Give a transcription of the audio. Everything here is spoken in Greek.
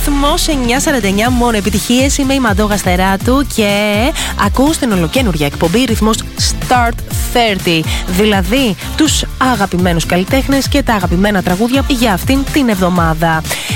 Ρυθμός 949, μόνο επιτυχίες. Είμαι η Μαντώ Γαστεράτου και ακούς την ολοκαίνουργια εκπομπή Ρυθμός Start 30. Δηλαδή τους αγαπημένους καλλιτέχνες και τα αγαπημένα τραγούδια για αυτήν την εβδομάδα.